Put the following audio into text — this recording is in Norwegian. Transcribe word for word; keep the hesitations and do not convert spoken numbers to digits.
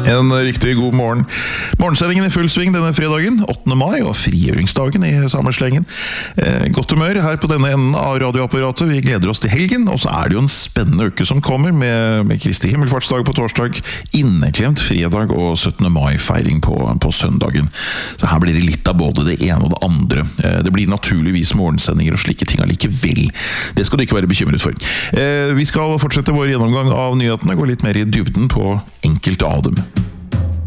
En riktig god morgen. Morgensendingen i full sving denne fredagen, åttende mai, og frigjøringsdagen i samme slengen. Eh, godt humør her på denne enden av radioapparatet. Vi gleder oss til helgen, og så er det jo en spennende uke som kommer med, med Kristi himmelfartsdag på torsdag, inneklemt fredag og syttende mai-feiring på, på søndagen. Så her blir det litt av både det ene og det andre. Eh, det blir naturligvis morgensendinger og slike ting allikevel. Det skal du ikke være bekymret for. Eh, vi skal fortsette vår gjennomgang av nyhetene, gå litt mer i dybden på enkelte av dem.